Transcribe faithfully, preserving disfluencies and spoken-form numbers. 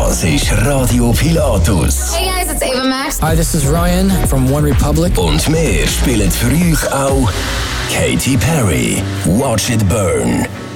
Das ist Radio Pilatus. Hey guys, it's Ava Max. Hi, this is Ryan from One Republic. Und wir spielen für euch auch Katy Perry, Watch It Burn.